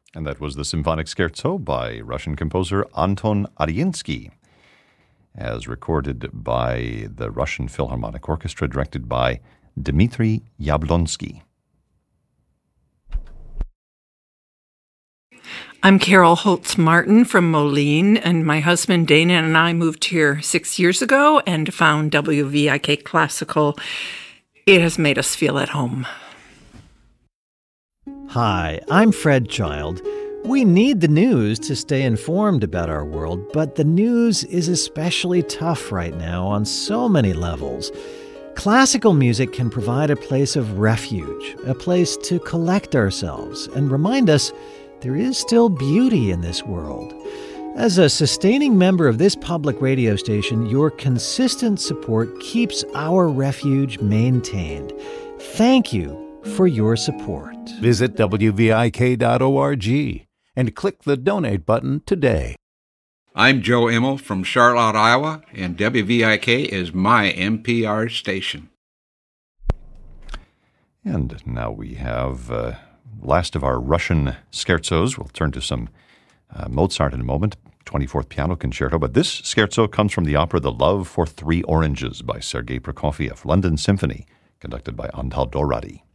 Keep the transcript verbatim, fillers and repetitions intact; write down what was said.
And that was the Symphonic Scherzo by Russian composer Anton Arinsky, as recorded by the Russian Philharmonic Orchestra, directed by Dmitry Yablonsky. I'm Carol Holtz-Martin from Moline, and my husband Dana and I moved here six years ago and found W V I K Classical. It has made us feel at home. Hi, I'm Fred Child. We need the news to stay informed about our world, but the news is especially tough right now on so many levels. Classical music can provide a place of refuge, a place to collect ourselves and remind us there is still beauty in this world. As a sustaining member of this public radio station, your consistent support keeps our refuge maintained. Thank you for your support. Visit W V I K dot org and click the donate button today. I'm Joe Immel from Charlotte, Iowa, and W V I K is my N P R station. And now we have uh, last of our Russian scherzos. We'll turn to some uh, Mozart in a moment, twenty-fourth Piano Concerto. But this scherzo comes from the opera The Love for Three Oranges by Sergei Prokofiev, London Symphony, conducted by Antal Dorady.